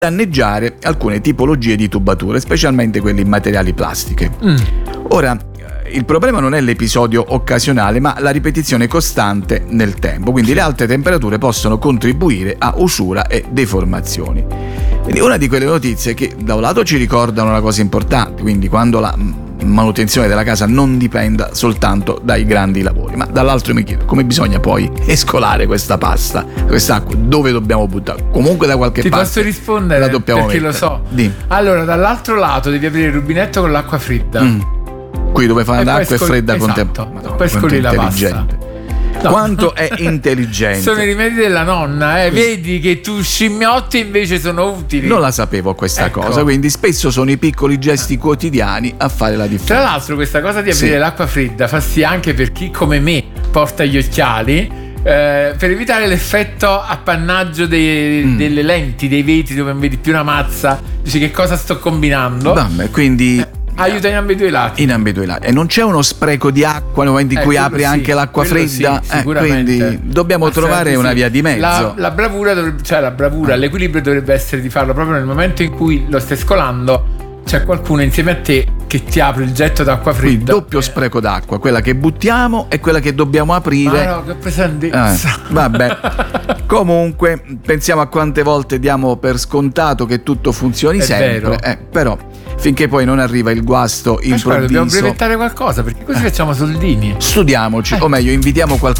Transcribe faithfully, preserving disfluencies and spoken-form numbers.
danneggiare alcune tipologie di tubature, specialmente quelle in materiali plastiche. Mm. Ora, il problema non è l'episodio occasionale, ma la ripetizione costante nel tempo, quindi le alte temperature possono contribuire a usura e deformazioni. Quindi una di quelle notizie che da un lato ci ricordano una cosa importante, quindi quando la manutenzione della casa non dipenda soltanto dai grandi lavori, ma dall'altro mi chiedo come bisogna poi mescolare questa pasta, quest'acqua, dove dobbiamo buttare? Comunque da qualche Ti parte. Ti posso rispondere la dobbiamo perché mettere. Lo so. Di. Allora, dall'altro lato devi aprire il rubinetto con l'acqua fredda. Mm. Qui dove fa l'acqua scol- è fredda esatto. contemporaneamente. Poi scoli la pasta. No. Quanto è intelligente. Sono i rimedi della nonna, eh? Vedi che tu scimmiotti invece sono utili. Non la sapevo questa ecco. cosa, quindi spesso sono i piccoli gesti quotidiani a fare la differenza. Tra l'altro questa cosa di aprire sì. l'acqua fredda fa sì anche per chi come me porta gli occhiali, eh, per evitare l'effetto appannaggio dei, mm. delle lenti, dei vetri dove non vedi più una mazza, dici che cosa sto combinando. Vabbè, quindi eh. Aiuta in ambedue i lati. In ambedue i lati. E non c'è uno spreco di acqua nel momento in eh, cui apri sì, anche l'acqua fredda. Sì, eh, quindi dobbiamo Ma trovare una sì. via di mezzo. La, la bravura, dovrebbe, cioè la bravura, ah. l'equilibrio dovrebbe essere di farlo proprio nel momento in cui lo stai scolando. C'è qualcuno insieme a te che ti apre il getto d'acqua fredda. Quindi doppio eh. spreco d'acqua, quella che buttiamo e quella che dobbiamo aprire. Ma no, che pesantezza. Eh, vabbè. Comunque, pensiamo a quante volte diamo per scontato che tutto funzioni È sempre. Eh, però finché poi non arriva il guasto improvviso. Dobbiamo brevettare qualcosa, perché così eh. facciamo soldini. Studiamoci, eh. o meglio, invitiamo qualcuno